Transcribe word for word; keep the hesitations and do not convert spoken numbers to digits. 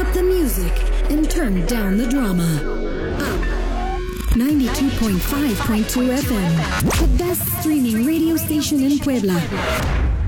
up the music and turn down the drama. Up ninety-two point five point two F M, the best streaming radio station in Puebla.